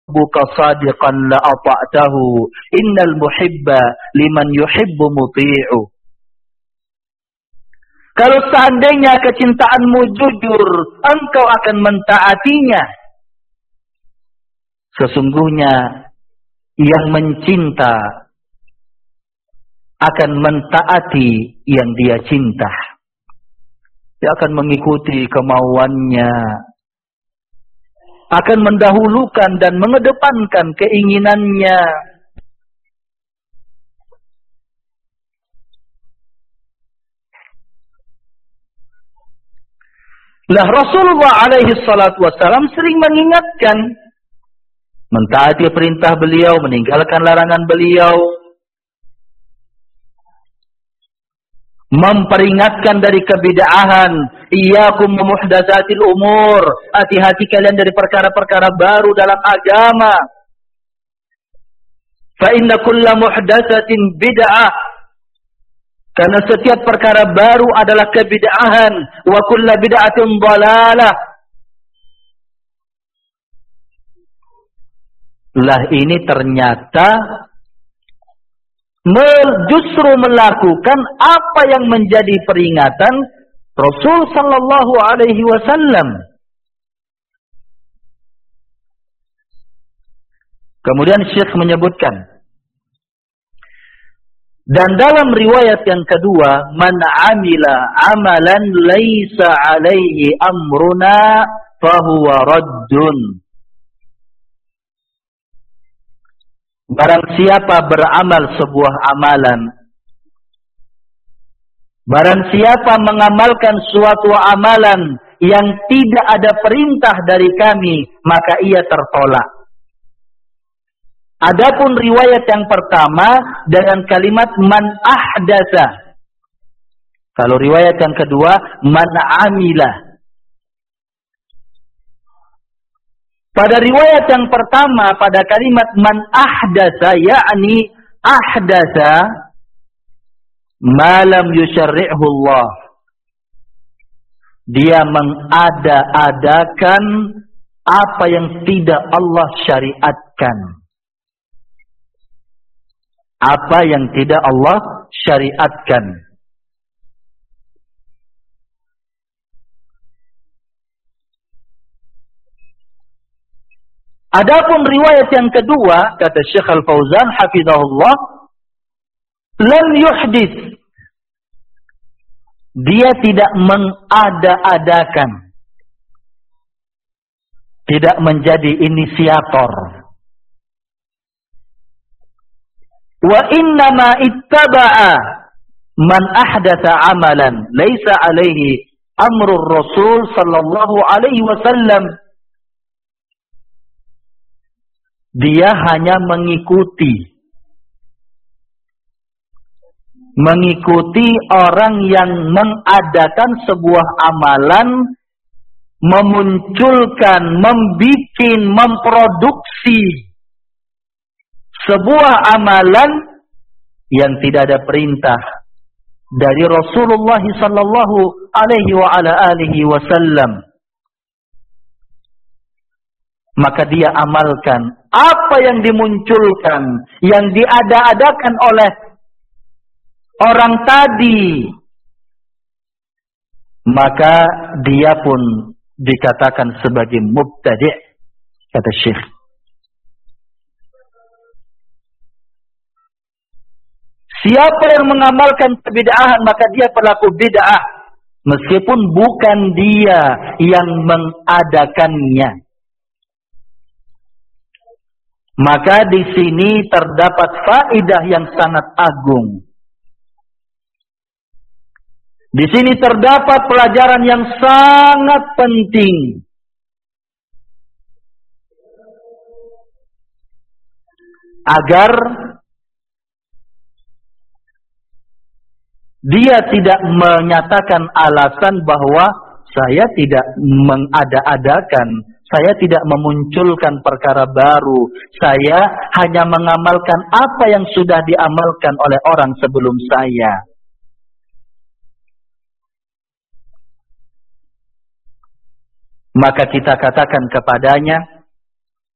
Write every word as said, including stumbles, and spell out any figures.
buka sadiqan la ata'tahu innal muhibba liman yuhibbu muti'u. Kalau seandainya kecintaanmu jujur, engkau akan mentaatinya. Sesungguhnya yang mencinta akan mentaati yang dia cinta. Dia akan mengikuti kemauannya, akan mendahulukan dan mengedepankan keinginannya. Lah Rasulullah alaihi salatu wassalam sering mengingatkan, mentaati perintah beliau, meninggalkan larangan beliau, memperingatkan dari kebid'ahan, iyyakum muhdatsatil umur, hati-hati kalian dari perkara-perkara baru dalam agama. Fa inna kulla muhdatsatin bid'ah, karena setiap perkara baru adalah kebid'ahan, wa kulla bid'atin dhalalah. Lah ini ternyata justru melakukan apa yang menjadi peringatan Rasul sallallahu alaihi wasallam. Kemudian Syekh menyebutkan, dan dalam riwayat yang kedua, man amila amalan laisa alaihi amruna fahuwa raddun. Barang siapa beramal sebuah amalan, barang siapa mengamalkan suatu amalan yang tidak ada perintah dari kami, maka ia tertolak. Adapun riwayat yang pertama dengan kalimat man ahdatsa. Kalau riwayat yang kedua man amila. Pada riwayat yang pertama pada kalimat man ahdatsa, yakni ahdatsa ma lam yusyarri'hu Allah. Dia mengada-adakan apa yang tidak Allah syariatkan. Apa yang tidak Allah syariatkan. Adapun riwayat yang kedua, kata Syekh Al-Fauzan hafizahullah, lam yuhdits. Dia tidak mengada-adakan. Tidak menjadi inisiator. Wa innama ittaba'a man ahdatsa amalan laisa alaihi amrul Rasul sallallahu alaihi wasallam. Dia hanya mengikuti. Mengikuti orang yang mengadakan sebuah amalan, memunculkan, membikin, memproduksi sebuah amalan yang tidak ada perintah dari Rasulullah sallallahu alaihi wa ala alihi wasallam. Maka dia amalkan apa yang dimunculkan, yang diada-adakan oleh orang tadi. Maka dia pun dikatakan sebagai mubtadi', kata Syekh. Siapa yang mengamalkan kebid'ahan, maka dia pelaku bid'ah, meskipun bukan dia yang mengadakannya. Maka di sini terdapat faedah yang sangat agung. Di sini terdapat pelajaran yang sangat penting. Agar dia tidak menyatakan alasan bahwa saya tidak mengada-adakan, saya tidak memunculkan perkara baru, saya hanya mengamalkan apa yang sudah diamalkan oleh orang sebelum saya. Maka kita katakan kepadanya,